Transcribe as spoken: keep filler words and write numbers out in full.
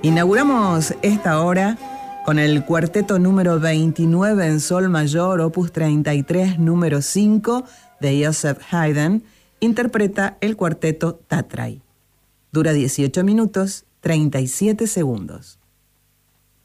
Inauguramos esta hora con el cuarteto número veintinueve en sol mayor, opus treinta y tres, número cinco, de Joseph Haydn. Interpreta el cuarteto Tatray. Dura dieciocho minutos, treinta y siete segundos.